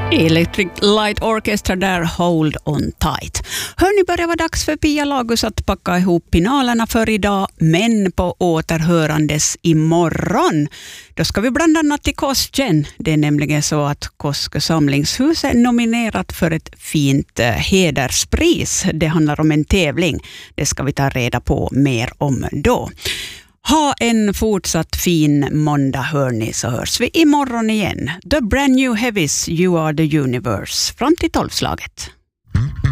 Electric Light Orchestra där, Hold on Tight. Hörni, börjar vara dags för Pia Lagus att packa ihop pinalerna för idag, men på återhörandes imorgon. Då ska vi bland annat till Kosken. Det är nämligen så att Koske samlingshus är nominerat för ett fint hederspris. Det handlar om en tävling. Det ska vi ta reda på mer om då. Ha en fortsatt fin måndag hörni, så hörs vi imorgon igen. The Brand New Heavies, You Are the Universe. Fram till 12-slaget.